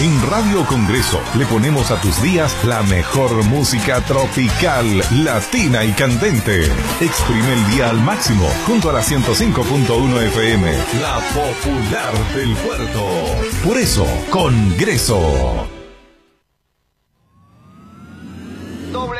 En Radio Congreso le ponemos a tus días la mejor música tropical, latina y candente. Exprime el día al máximo junto a la 105.1 FM, la popular del puerto. Por eso, Congreso.